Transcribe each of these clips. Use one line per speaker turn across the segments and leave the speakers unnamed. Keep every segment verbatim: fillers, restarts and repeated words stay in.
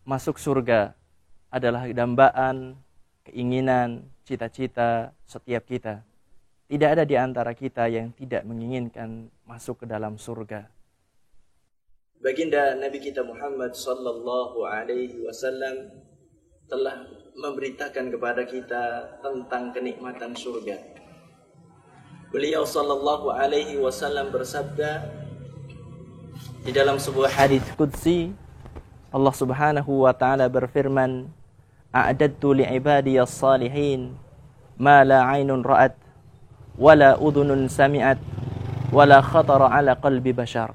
masuk surga adalah dambaan, keinginan, cita-cita setiap kita. Tidak ada di antara kita yang tidak menginginkan masuk ke dalam surga. Baginda Nabi kita Muhammad sallallahu alaihi wasallam telah memberitakan kepada kita tentang kenikmatan surga. Beliau sallallahu alaihi wasallam bersabda di dalam sebuah hadis qudsi, Allah Subhanahu wa taala berfirman, "A'dadtu li'ibadiyas salihin ma la 'ainun ra'at wala udhunun sami'at wala khatara 'ala qalbi bashar."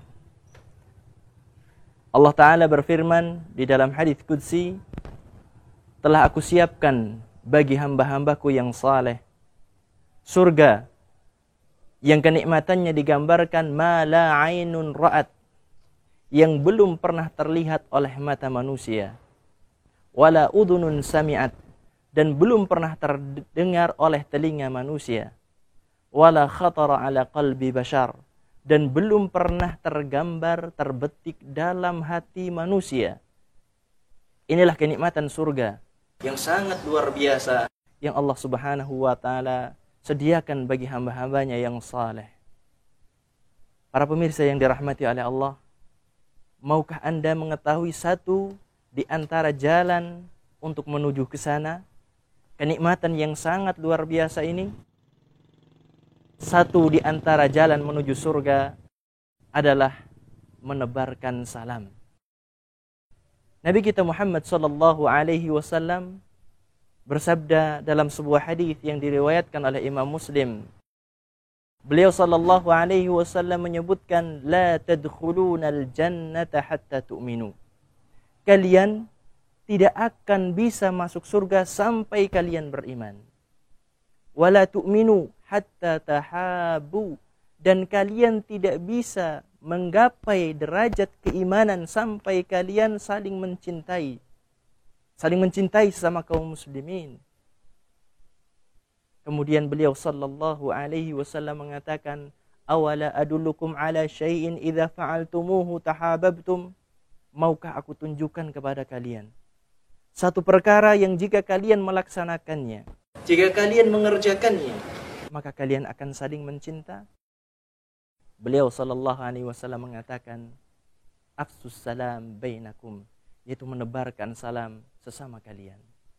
Allah taala berfirman di dalam hadis qudsi, telah aku siapkan bagi hamba-hambaku yang saleh surga yang kenikmatannya digambarkan ma la 'ainun ra'at, yang belum pernah terlihat oleh mata manusia, wala udhunun sami'at, dan belum pernah terdengar oleh telinga manusia, wala khatara ala qalbi bashar, dan belum pernah tergambar, terbetik dalam hati manusia. Inilah kenikmatan surga yang sangat luar biasa yang Allah Subhanahu wa taala sediakan bagi hamba-hambanya yang saleh. Para pemirsa yang dirahmati oleh Allah, maukah Anda mengetahui satu di antara jalan untuk menuju ke sana? Kenikmatan yang sangat luar biasa ini. Satu di antara jalan menuju surga adalah menebarkan salam. Nabi kita Muhammad sallallahu alaihi wasallam bersabda dalam sebuah hadis yang diriwayatkan oleh Imam Muslim. Beliau sallallahu alaihi wasallam menyebutkan, la tadkhulunal jannata hatta tu'minu. Kalian tidak akan bisa masuk surga sampai kalian beriman. Wala tu'minu hatta tahabu, dan kalian tidak bisa menggapai derajat keimanan sampai kalian saling mencintai. Saling mencintai sesama kaum muslimin. Kemudian beliau sallallahu alaihi wasallam mengatakan, awala adullukum ala syai'in idza fa'altumuhu tahabbtum. Maukah aku tunjukkan kepada kalian satu perkara yang jika kalian melaksanakannya, jika kalian mengerjakannya, maka kalian akan saling mencinta? Beliau sallallahu alaihi wasallam mengatakan, afsus salam bainakum, yaitu menebarkan salam sesama kalian.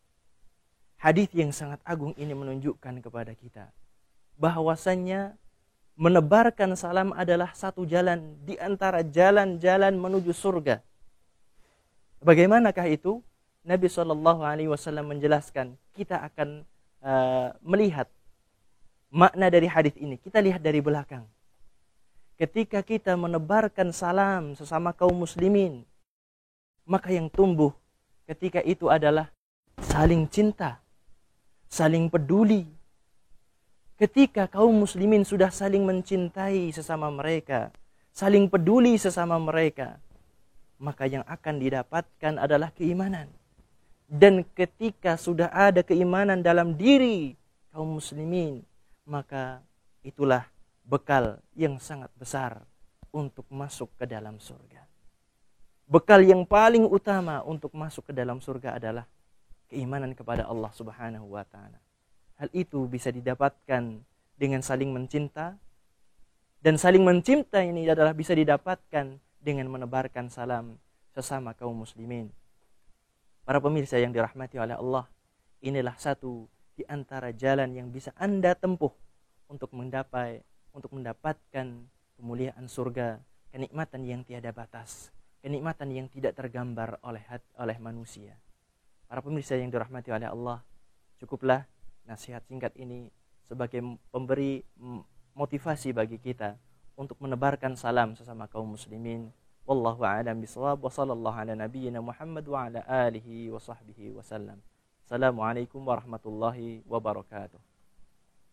Hadis yang sangat agung ini menunjukkan kepada kita bahwasannya menebarkan salam adalah satu jalan di antara jalan-jalan menuju surga. Bagaimanakah itu? Nabi shallallahu alaihi wasallam menjelaskan. Kita akan uh, melihat makna dari hadis ini. Kita lihat dari belakang. Ketika kita menebarkan salam sesama kaum muslimin, maka yang tumbuh ketika itu adalah saling cinta, saling peduli. Ketika kaum muslimin sudah saling mencintai sesama mereka, saling peduli sesama mereka, maka yang akan didapatkan adalah keimanan. Dan ketika sudah ada keimanan dalam diri kaum muslimin, maka itulah bekal yang sangat besar untuk masuk ke dalam surga. Bekal yang paling utama untuk masuk ke dalam surga adalah keimanan kepada Allah Subhanahu wa taala. Hal itu bisa didapatkan dengan saling mencinta, dan saling mencinta ini adalah bisa didapatkan dengan menebarkan salam sesama kaum muslimin. Para pemirsa yang dirahmati oleh Allah, inilah satu di antara jalan yang bisa Anda tempuh untuk mendapai untuk mendapatkan kemuliaan surga, kenikmatan yang tiada batas, kenikmatan yang tidak tergambar oleh oleh manusia. Para pemirsa yang dirahmati oleh Allah, cukuplah nasihat singkat ini sebagai pemberi motivasi bagi kita untuk menebarkan salam sesama kaum muslimin. Wallahu a'lam bishawab, wa sallallahu ala nabiyyina Muhammad wa ala alihi wa sahbihi wasallam. Assalamualaikum warahmatullahi wabarakatuh.